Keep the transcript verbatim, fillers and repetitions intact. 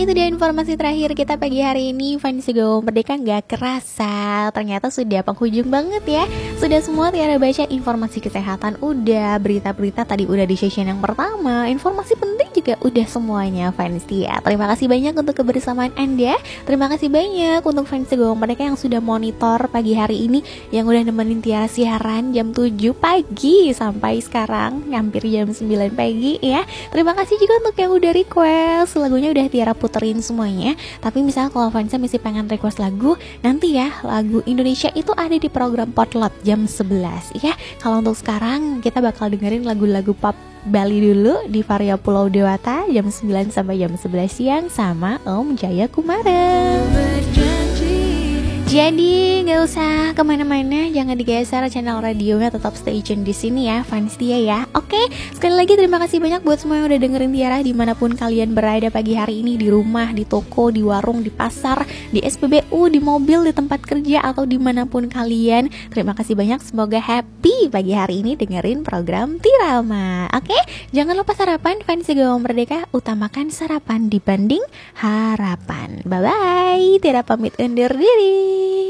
itu dia informasi terakhir kita pagi hari ini. Fans Go Merdeka nggak kerasa, ternyata sudah penghujung banget ya. Sudah semua Tiara baca informasi kesehatan udah, berita-berita tadi udah di session yang pertama, informasi penting juga udah semuanya fans Tia. Terima kasih banyak untuk kebersamaan Anda. Terima kasih banyak untuk fans Go Merdeka yang sudah monitor pagi hari ini, yang udah nemenin Tiara siaran jam tujuh pagi sampai sekarang hampir jam sembilan pagi ya. Terima kasih juga untuk yang udah request lagunya, udah Tiara puterin semuanya. Tapi misalnya kalau fansnya masih pengen request lagu, nanti ya lagu Indonesia itu ada di program Potlot jam sebelas ya. Kalau untuk sekarang kita bakal dengerin lagu-lagu pop Bali dulu di Varia Pulau Dewata jam sembilan sampai jam sebelas siang sama Om Jaya Kumara. Jadi nggak usah kemana-mana, jangan digeser channel radionya, tetap stay tune di sini ya, fans Tia ya. Oke, sekali lagi terima kasih banyak buat semua yang udah dengerin Tiara dimanapun kalian berada pagi hari ini, di rumah, di toko, di warung, di pasar, di S P B U, di mobil, di tempat kerja atau dimanapun kalian. Terima kasih banyak, semoga happy pagi hari ini dengerin program Tirama. Oke, jangan lupa sarapan fans Go Merdeka, utamakan sarapan dibanding harapan. Bye bye, Tiara pamit undur diri.